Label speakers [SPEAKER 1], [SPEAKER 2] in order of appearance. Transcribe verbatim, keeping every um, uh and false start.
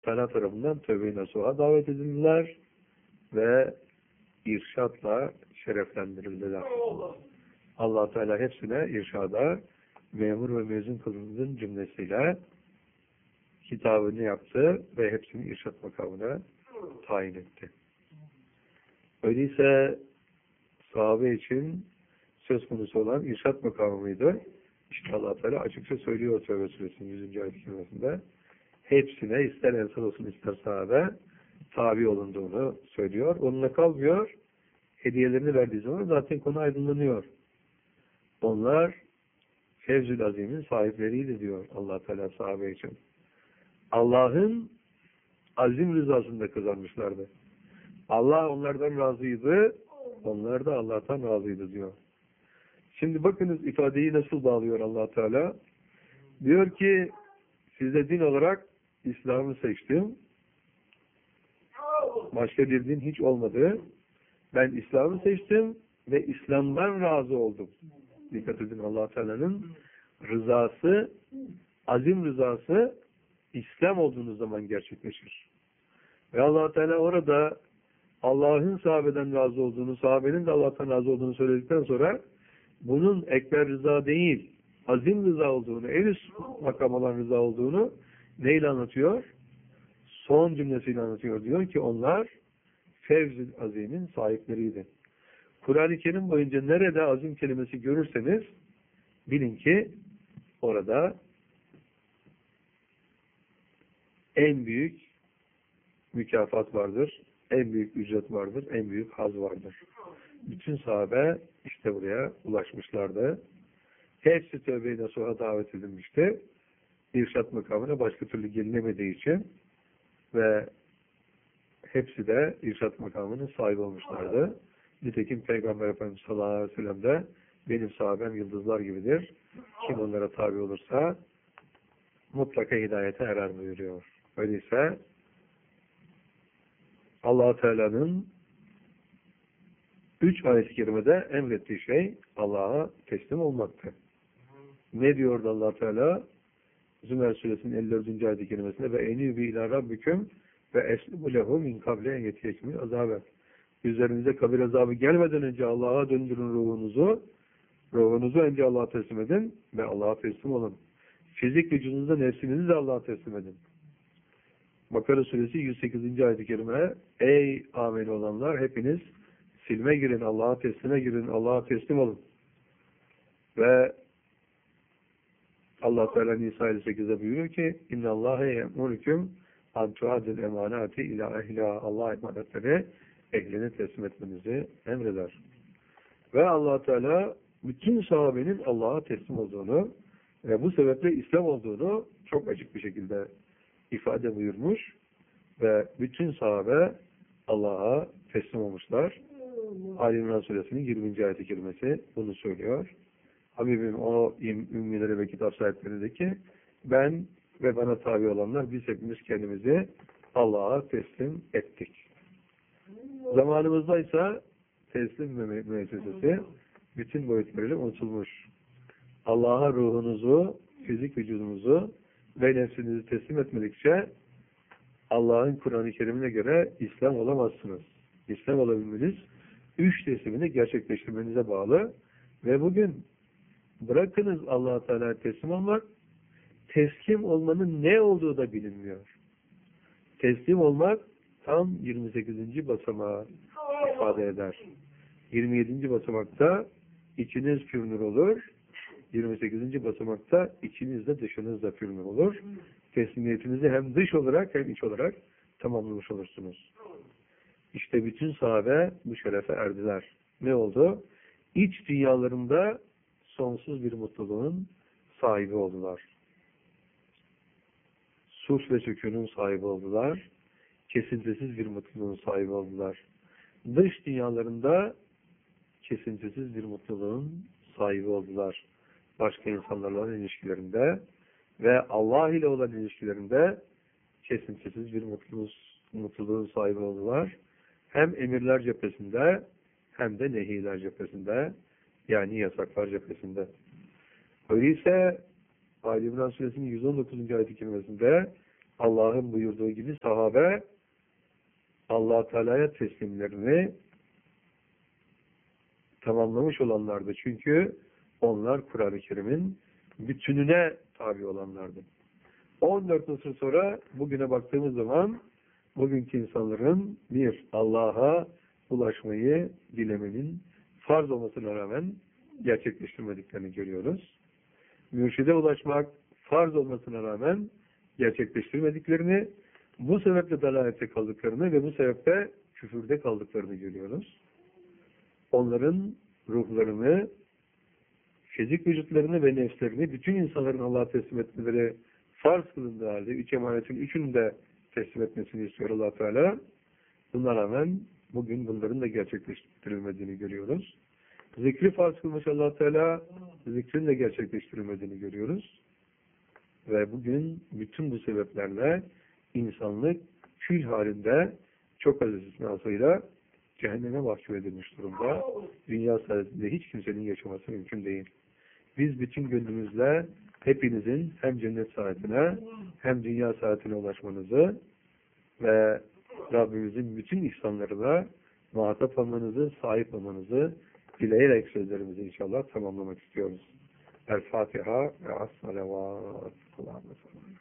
[SPEAKER 1] Teala tarafından tövbe-i nasuha davet edildiler ve irşatla şereflendirildiler. Allah Teala hepsine irşada memur ve mezun kılındığın cümlesiyle hitabını yaptı ve hepsini irşat makamına tayin etti. Öyleyse sahabe için söz konusu olan irşat makamı mıydı? İşte Allah Teala açıkça söylüyor Tevbe Suresinin yüzüncü ayet-i kerimesinde. Hepsine ister ensar olsun ister sahabe tabi olunduğunu söylüyor. Onunla kalmıyor. Hediyelerini verdiği zaman zaten konu aydınlanıyor. Onlar Fevzül Azim'in sahipleriydi diyor Allah Teala sahabe için. Allah'ın azim rızasında kazanmışlardı. Allah onlardan razıydı, onlar da Allah'tan razıydı diyor. Şimdi bakınız ifadeyi nasıl bağlıyor Allah Teala. Diyor ki size din olarak İslam'ı seçtim. Başka bir din hiç olmadı. Ben İslam'ı seçtim ve İslam'dan razı oldum. Dikkat edin, Allah Teala'nın rızası, azim rızası İslam olduğunuz zaman gerçekleşir. Ve Allah Teala orada Allah'ın sahabeden razı olduğunu, sahabenin de Allah'tan razı olduğunu söyledikten sonra bunun ekber rıza değil, azim rıza olduğunu, en üst makam olan rıza olduğunu neyle anlatıyor? Son cümlesiyle anlatıyor. Diyor ki onlar Fevzül Azim'in sahipleriydi. Kur'an-ı Kerim boyunca nerede azim kelimesi görürseniz bilin ki orada en büyük mükafat vardır, en büyük ücret vardır, en büyük haz vardır. Bütün sahabe işte buraya ulaşmışlardı. Hepsi tövbe-i nasuha davet edilmişti. İrşat makamına başka türlü gelinemediği için ve hepsi de irşat makamının sahibi olmuşlardı. Nitekim Peygamber Efendimiz sallallahu aleyhi ve sellem de benim sahabem yıldızlar gibidir. Kim onlara tabi olursa mutlaka hidayete erer buyuruyor. Öyleyse Allah Teala'nın üç ayet-i kerimede emrettiği şey Allah'a teslim olmaktı. Ne diyordu Allah Teala? Zümer Suresinin elli dördüncü ayet-i kerimesinde ve enîbî ilâ rabbiküm ve eslimu lehu min kable en yetiyekmil azâbe. Üzerinize kabir azabı gelmeden önce Allah'a döndürün ruhunuzu. Ruhunuzu önce Allah'a teslim edin ve Allah'a teslim olun. Fizik vücudunuzda nefsinizi de Allah'a teslim edin. Bakara Suresi yüz sekizinci ayet-i kerime ey ameli olanlar hepiniz silme girin, Allah'a teslime girin, Allah'a teslim olun. Ve Allah Teala Nisa elli sekizde buyuruyor ki İnne Allahe ye'murüküm an tuadil emanati ila ehliha. Allah emanetleri ehline teslim etmenizi emreder. Ve Allah Teala bütün sahabenin Allah'a teslim olduğunu ve bu sebeple İslam olduğunu çok açık bir şekilde ifade buyurmuş ve bütün sahabe Allah'a teslim olmuşlar. Ali İmran Suresinin yirminci ayet-i kerimesi bunu söylüyor. Habibim o ümmileri ve kitap sahipleri dedi ki ben ve bana tabi olanlar biz hepimiz kendimizi Allah'a teslim ettik. Zamanımızda ise teslim mü müessesesi bütün boyutlarıyla unutulmuş. Allah'a ruhunuzu, fizik vücudunuzu ve nefsinizi teslim etmedikçe Allah'ın Kur'an-ı Kerim'ine göre İslam olamazsınız. İslam olabilmeniz üç teslimini gerçekleştirmenize bağlı ve bugün bırakınız Allah-u Teala'ya teslim olmak, teslim olmanın ne olduğu da bilinmiyor. Teslim olmak tam yirmi sekizinci basamağı ifade eder. yirmi yedinci basamakta içiniz pürnür olur. yirmi sekizinci basamakta içinizde dışınızda pürnür olur. Teslimiyetinizi hem dış olarak hem iç olarak tamamlamış olursunuz. İşte bütün sahabe bu şerefe erdiler. Ne oldu? İç dünyalarında sonsuz bir mutluluğun sahibi oldular. Sus ve sükûnun sahibi oldular. Kesintisiz bir mutluluğun sahibi oldular. Dış dünyalarında kesintisiz bir mutluluğun sahibi oldular. Başka insanlarla olan ilişkilerinde ve Allah ile olan ilişkilerinde kesintisiz bir mutluluğun, mutluluğun sahibi oldular. Hem emirler cephesinde hem de nehiler cephesinde, yani yasaklar cephesinde. Öyleyse Ali İmran Suresinin yüz on dokuzuncu ayet-i kerimesinde Allah'ın buyurduğu gibi sahabe Allah Teala'ya teslimlerini tamamlamış olanlardı. Çünkü onlar Kur'an-ı Kerim'in bütününe tabi olanlardı. on dört asır sonra bugüne baktığımız zaman bugünkü insanların bir, Allah'a ulaşmayı dilemenin farz olmasına rağmen gerçekleştirmediklerini görüyoruz. Mürşide ulaşmak farz olmasına rağmen gerçekleştirmediklerini, bu sebeple dalalette kaldıklarını ve bu sebeple küfürde kaldıklarını görüyoruz. Onların ruhlarını, fizik vücutlarını ve nefslerini bütün insanların Allah'a teslim etmeleri farz kılındığı halde üç emanetin üçünü de teslim etmesini istiyor Allah Teala. Buna rağmen bugün bunların da gerçekleştirilmediğini görüyoruz. Zikri farz kılmış Allah Teala, zikrin de gerçekleştirilmediğini görüyoruz. Ve bugün bütün bu sebeplerle insanlık kül halinde çok az istisnasıyla cehenneme mahkum edilmiş durumda. Dünya sayesinde hiç kimsenin yaşaması mümkün değil. Biz bütün gönlümüzle hepinizin hem cennet saatine hem dünya saatine ulaşmanızı ve Rabbimizin bütün ihsanlarına muhatap olmanızı, sahip olmanızı dileyerek sözlerimizi inşallah tamamlamak istiyoruz. El Fatiha ve as-salavat. Allah'a emanet olun.